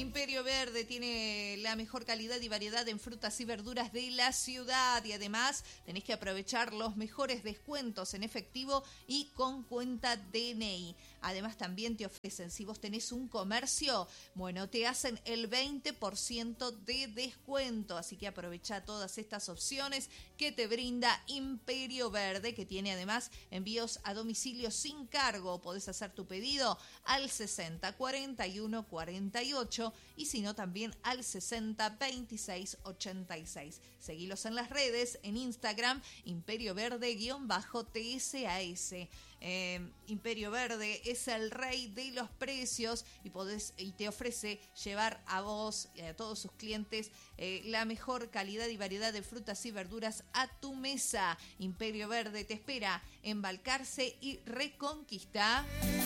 Imperio Verde tiene la mejor calidad y variedad en frutas y verduras de la ciudad y además tenés que aprovechar los mejores descuentos en efectivo y con cuenta DNI. Además también te ofrecen, si vos tenés un comercio, bueno, te hacen el 20% de descuento, así que aprovecha todas estas opciones que te brinda Imperio Verde, que tiene además envíos a domicilio sin cargo. Podés hacer tu pedido al 60 41 48 y si no también al 60 26 86. Seguilos en las redes, en Instagram, Imperio Verde-TSAS. Imperio Verde es el rey de los precios y te ofrece llevar a vos y a todos sus clientes la mejor calidad y variedad de frutas y verduras a tu mesa. Imperio Verde te espera en Balcarce y Reconquista.